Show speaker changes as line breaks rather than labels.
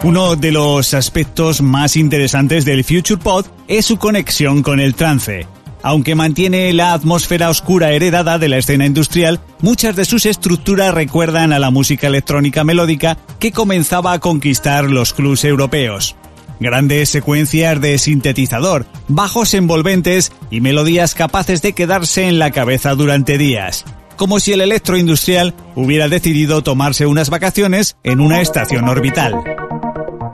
Uno de los aspectos más interesantes del FuturePod es su conexión con el trance. Aunque mantiene la atmósfera oscura heredada de la escena industrial, muchas de sus estructuras recuerdan a la música electrónica melódica que comenzaba a conquistar los clubs europeos. Grandes secuencias de sintetizador, bajos envolventes y melodías capaces de quedarse en la cabeza durante días. Como si el electroindustrial hubiera decidido tomarse unas vacaciones en una estación orbital.